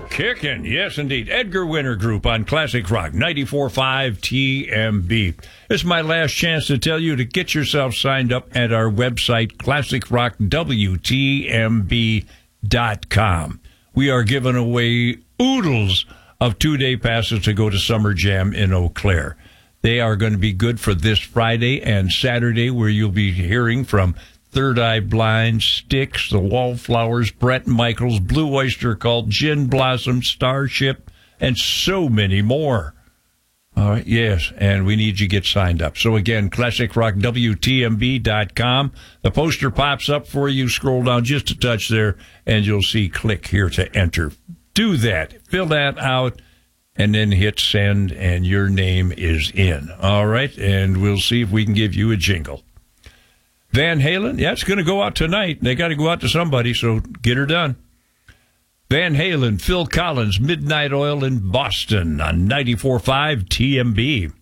Kicking, yes, indeed. Edgar Winter Group on Classic Rock 94.5 TMB. This is my last chance to tell you to get yourself signed up at our website, classicrockwtmb.com. We are giving away oodles of 2-day passes to go to Summer Jam in Eau Claire. They are going to be good for this Friday and Saturday, where you'll be hearing from Third Eye Blind, Styx, The Wallflowers, Bret Michaels, Blue Oyster Cult, Gin Blossom, Starship, and so many more. All right, yes, and we need you to get signed up. So again, classicrockwtmb.com. The poster pops up for you. Scroll down just a touch there, and you'll see click here to enter. Do that. Fill that out, and then hit send, and your name is in. All right, and we'll see if we can give you a jingle. Van Halen, yeah, it's going to go out tonight. They got to go out to somebody, so get her done. Van Halen, Phil Collins, Midnight Oil in Boston on 94.5 TMB.